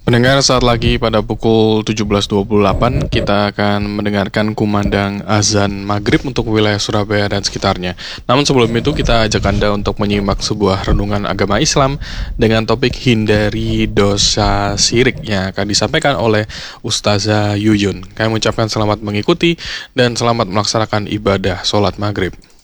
Pendengar, saat lagi pada pukul 17.28 kita akan mendengarkan kumandang azan maghrib untuk wilayah Surabaya dan sekitarnya. Namun sebelum itu kita ajak Anda untuk menyimak sebuah renungan agama Islam dengan topik hindari dosa syirik yang akan disampaikan oleh Ustazah Yuyun. Kami mengucapkan selamat mengikuti dan selamat melaksanakan ibadah sholat maghrib.